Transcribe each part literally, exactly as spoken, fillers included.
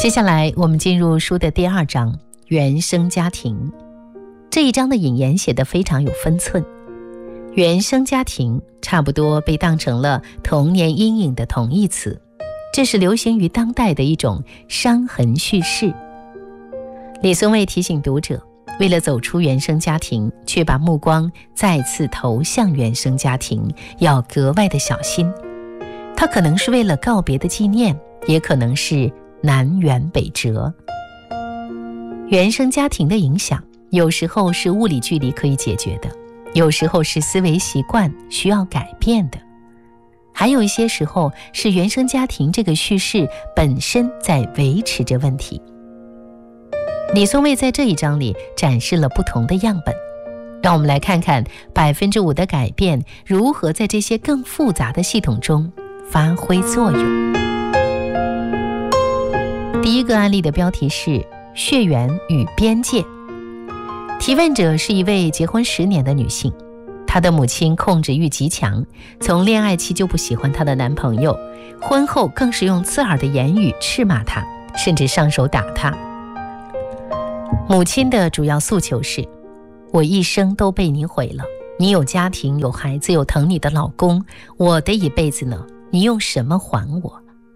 接下来我们进入书的第二章，原生家庭。这一章的引言写得非常有分寸。原生家庭差不多被当成了童年阴影的同义词，这是流行于当代的一种伤痕叙事。李松蔚提醒读者，为了走出原生家庭，却把目光再次投向原生家庭，要格外的小心。它可能是为了告别的纪念，也可能是南辕北辙。原生家庭的影响，有时候是物理距离可以解决的，有时候是思维习惯需要改变的，还有一些时候是原生家庭这个叙事本身在维持着问题。李松蔚在这一章里展示了不同的样本，让我们来看看百分之五的改变如何在这些更复杂的系统中发挥作用。第一个案例的标题是血缘与边界。提问者是一位结婚十年的女性，她的母亲控制欲极强，从恋爱期就不喜欢她的男朋友，婚后更是用刺耳的言语斥骂她，甚至上手打她。母亲的主要诉求是，我一生都被你毁了，你有家庭有孩子有疼你的老公，我的一辈子呢，你用什么还我？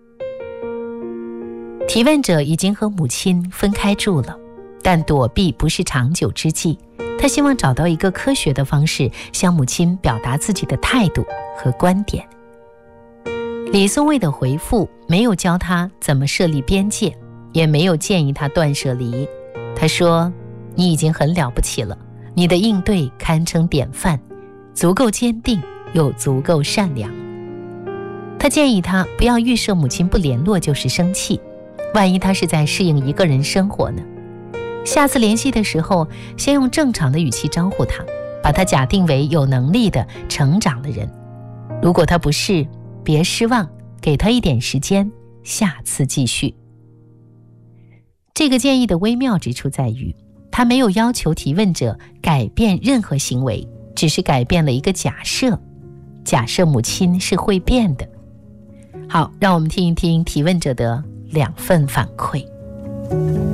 提问者已经和母亲分开住了，但躲避不是长久之计，他希望找到一个科学的方式向母亲表达自己的态度和观点。李松蔚的回复没有教他怎么设立边界，也没有建议他断舍离。他说，你已经很了不起了，你的应对堪称典范，足够坚定又足够善良。他建议他不要预设母亲不联络就是生气，万一他是在适应一个人生活呢？下次联系的时候，先用正常的语气招呼他，把他假定为有能力的成长的人。如果他不是，别失望，给他一点时间，下次继续。这个建议的微妙之处在于，他没有要求提问者改变任何行为，只是改变了一个假设，假设母亲是会变的。好，让我们听一听提问者的两份反馈。